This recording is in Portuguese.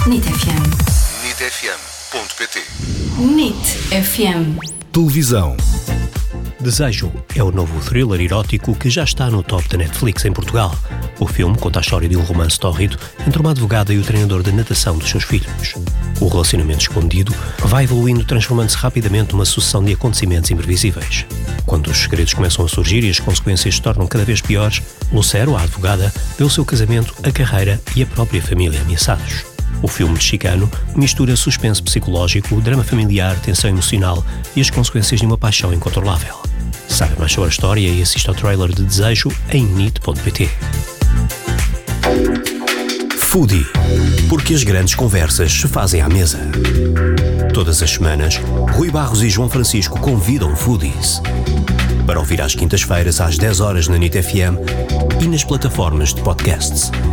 NIT FM. nitfm.pt. NIT FM. Televisão. Desejo é o novo thriller erótico que já está no top da Netflix em Portugal. O filme conta a história de um romance tórrido entre uma advogada e o treinador de natação dos seus filhos. O relacionamento escondido vai evoluindo, transformando-se rapidamente numa sucessão de acontecimentos imprevisíveis. Quando os segredos começam a surgir e as consequências se tornam cada vez piores, Lucero, a advogada, vê o seu casamento, a carreira e a própria família ameaçados. O filme mexicano mistura suspense psicológico, drama familiar, tensão emocional e as consequências de uma paixão incontrolável. Saiba mais sobre a história e assista ao trailer de Desejo em nit.pt. Foodie, porque as grandes conversas se fazem à mesa. Todas as semanas, Rui Barros e João Francisco convidam foodies para ouvir às quintas-feiras às 10 horas na NIT FM e nas plataformas de podcasts.